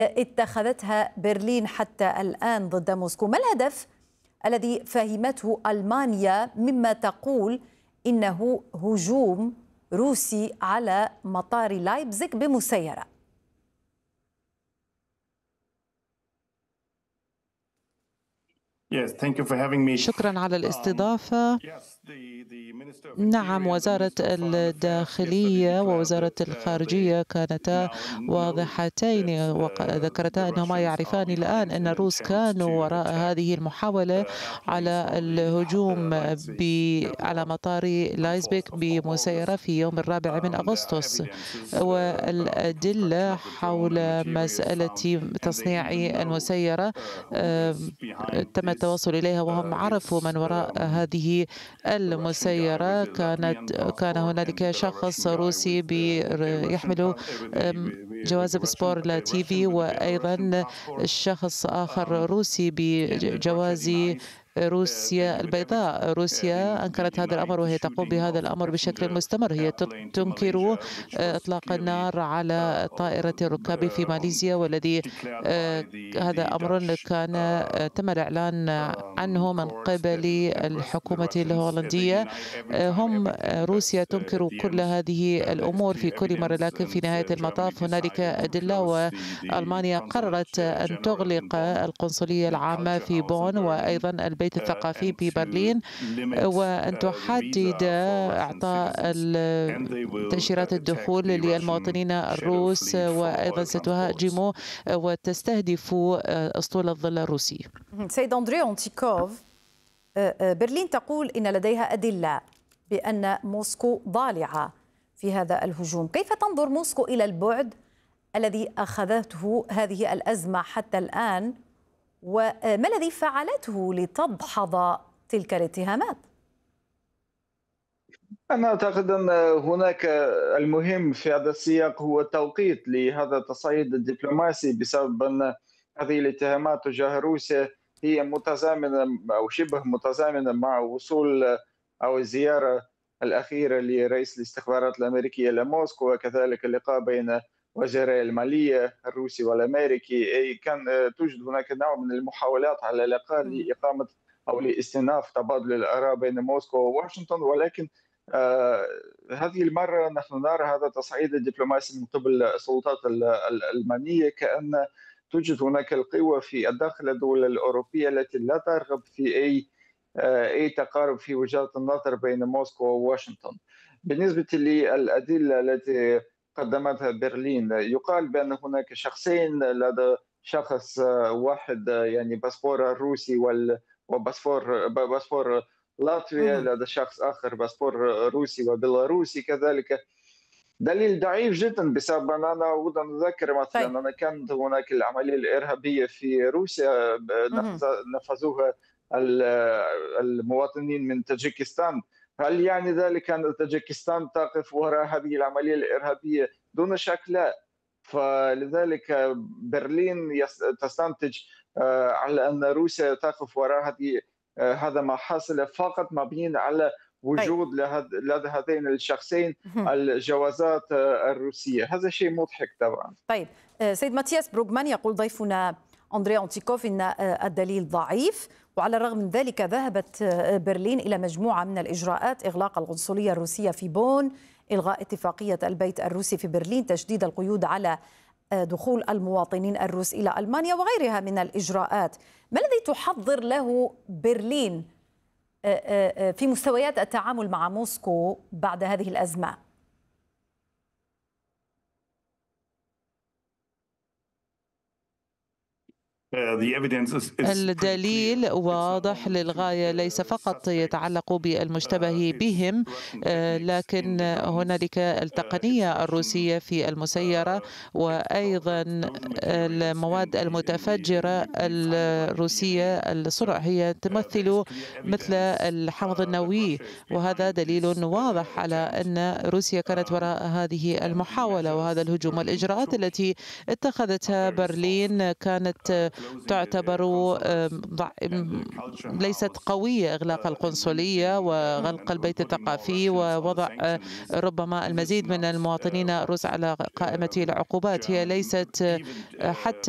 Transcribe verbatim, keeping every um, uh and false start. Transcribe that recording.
اتخذتها برلين حتى الآن ضد موسكو. ما الهدف الذي فهمته ألمانيا مما تقول إنه هجوم روسي على مطار لايبزيغ بمسيرة؟ شكرا على الاستضافة. نعم، وزارة الداخلية ووزارة الخارجية كانتا واضحتين وذكرتا أنهما يعرفان الآن أن الروس كانوا وراء هذه المحاولة على الهجوم على مطار لايبزيغ بمسيرة في يوم الرابع من أغسطس، والأدلة حول مسألة تصنيع المسيرة تم التوصل إليها، وهم عرفوا من وراء هذه المسيرة. كانت كان هنالك شخص روسي يحمل جواز باسبور لاتيفي، وأيضا شخص آخر روسي بجواز روسيا البيضاء. روسيا أنكرت هذا الأمر وهي تقوم بهذا الأمر بشكل مستمر. هي تنكر إطلاق النار على طائرة الركاب في ماليزيا، والذي هذا أمر كان تم الإعلان عنه من قبل الحكومة الهولندية. هم روسيا تنكر كل هذه الأمور في كل مرة، لكن في نهاية المطاف هنالك أدلة، وألمانيا قررت أن تغلق القنصلية العامة في بون وأيضا البيت الثقافي ببرلين، وأن تحدد إعطاء تأشيرات الدخول للمواطنين الروس، وأيضا ستهاجم وتستهدف أسطول الظل الروسي. سيد أندري أونتيكوف، برلين تقول إن لديها أدلة بأن موسكو ضالعة في هذا الهجوم. كيف تنظر موسكو إلى البعد الذي أخذته هذه الأزمة حتى الآن، وما الذي فعلته لتدحض تلك الاتهامات؟ أنا أعتقد أن هناك المهم في هذا السياق هو التوقيت لهذا التصعيد الدبلوماسي، بسبب أن هذه الاتهامات تجاه روسيا هي متزامنة أو شبه متزامنة مع وصول أو الزيارة الأخيرة لرئيس الاستخبارات الأمريكية لموسكو، وكذلك اللقاء بين وزيري المالية الروسي والأمريكي. أي كان توجد هناك نوع من المحاولات على الأقل لإقامة أو لاستئناف تبادل الآراء بين موسكو وواشنطن، ولكن آه هذه المرة نحن نرى هذا التصعيد الدبلوماسي من قبل السلطات الألمانية، كأن توجد هناك القوة في الداخل الدول الأوروبية التي لا ترغب في أي آه أي تقارب في وجهات النظر بين موسكو وواشنطن. بالنسبة للأدلة التي قدمتها برلين، يقال بأن هناك شخصين، لدى شخص واحد يعني باسبور روسي وباسبور باسبور لاتفيا، لدى شخص آخر باسبور روسي وبيلاروسي كذلك. دليل ضعيف جدا، بسبب أن أنا أود أن أذكر مثلا طيب. أنا كانت هناك العملية الإرهابية في روسيا نفذوها المواطنين من تاجيكستان. هل يعني ذلك أن تاجيكستان تقف وراء هذه العملية الإرهابية؟ دون شك لا. فلذلك برلين تستنتج على أن روسيا تقف وراء هذه هذا ما حصل فقط مبني على وجود لدى هذين الشخصين الجوازات الروسية. هذا شيء مضحك طبعا. طيب سيد ماتياس بروغمان، يقول ضيفنا أندري أونتيكوف إن الدليل ضعيف، وعلى الرغم من ذلك ذهبت برلين إلى مجموعة من الإجراءات: إغلاق القنصلية الروسية في بون، إلغاء اتفاقية البيت الروسي في برلين، تشديد القيود على دخول المواطنين الروس إلى ألمانيا، وغيرها من الإجراءات. ما الذي تحضر له برلين في مستويات التعامل مع موسكو بعد هذه الأزمة؟ الدليل واضح للغاية، ليس فقط يتعلق بالمشتبه بهم، لكن هنالك التقنية الروسية في المسيرة، وأيضا المواد المتفجرة الروسية الصنع هي تمثل مثل الحمض النووي، وهذا دليل واضح على أن روسيا كانت وراء هذه المحاولة وهذا الهجوم. والإجراءات التي اتخذتها برلين كانت تعتبر ليست قوية: إغلاق القنصلية وغلق البيت الثقافي ووضع ربما المزيد من المواطنين الروس على قائمة العقوبات. هي ليست حتى